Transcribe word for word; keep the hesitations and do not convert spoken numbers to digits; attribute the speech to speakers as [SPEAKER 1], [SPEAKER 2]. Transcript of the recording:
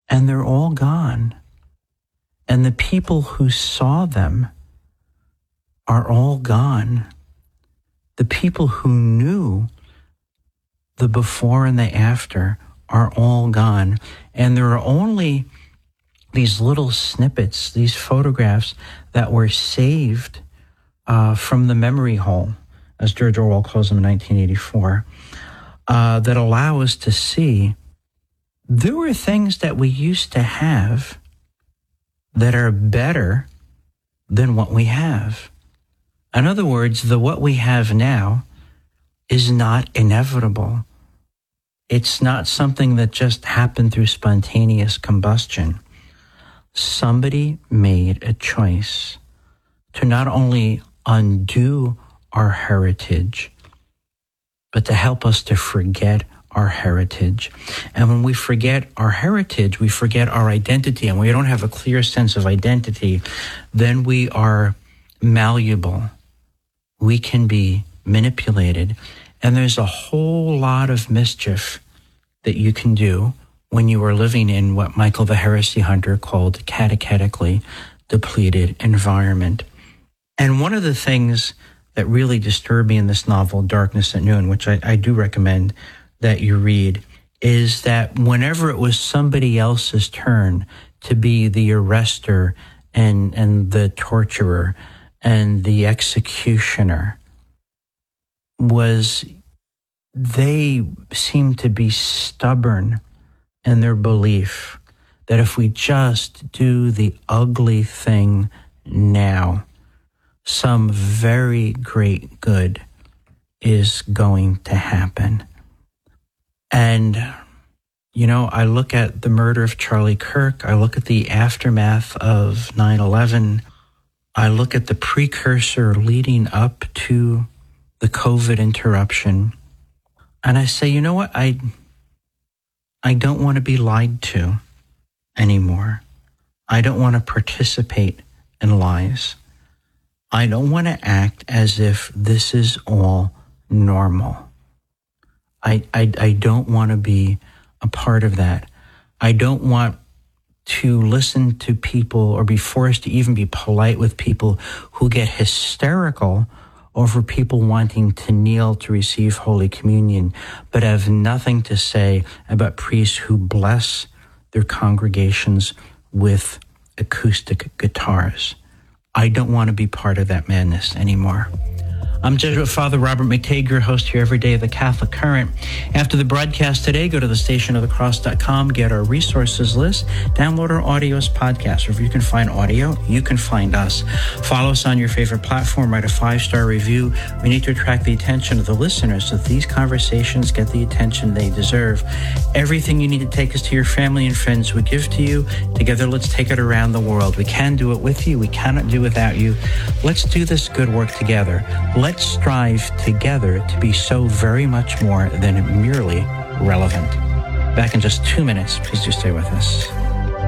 [SPEAKER 1] and they're all gone. And the people who saw them are all gone. The people who knew the before and the after are all gone. And there are only these little snippets, these photographs that were saved uh, from the memory hole, as George Orwell calls them in nineteen eighty-four, uh, that allow us to see there were things that we used to have that are better than what we have. In other words, the what we have now is not inevitable. It's not something that just happened through spontaneous combustion. Somebody made a choice to not only undo our heritage, but to help us to forget our heritage. And when we forget our heritage, we forget our identity, and we don't have a clear sense of identity, then we are malleable. We can be manipulated. And there's a whole lot of mischief that you can do when you are living in what Michael the Heresy Hunter called catechetically depleted environment. And one of the things that really disturbed me in this novel, Darkness at Noon, which I, I do recommend that you read, is that whenever it was somebody else's turn to be the arrestor and, and the torturer and the executioner, was they seemed to be stubborn in their belief that if we just do the ugly thing now, some very great good is going to happen. And, you know, I look at the murder of Charlie Kirk. I look at the aftermath of nine eleven. I look at the precursor leading up to the COVID interruption. And I say, you know what? I, I don't want to be lied to anymore. I don't want to participate in lies. I don't want to act as if this is all normal. I, I, I don't want to be a part of that. I don't want to listen to people or be forced to even be polite with people who get hysterical over people wanting to kneel to receive Holy Communion, but have nothing to say about priests who bless their congregations with acoustic guitars. I don't want to be part of that madness anymore. I'm Jesuit Father Robert McTeigue, your host here every day of the Catholic Current. After the broadcast today, go to the station of the cross dot com, get our resources list, download our audio as podcasts. Or if you can find audio, you can find us. Follow us on your favorite platform, write a five-star review. We need to attract the attention of the listeners so that these conversations get the attention they deserve. Everything you need to take us to your family and friends we give to you. Together, let's take it around the world. We can do it with you. We cannot do without you. Let's do this good work together. Let's strive together to be so very much more than merely relevant. Back in just two minutes. Please do stay with us.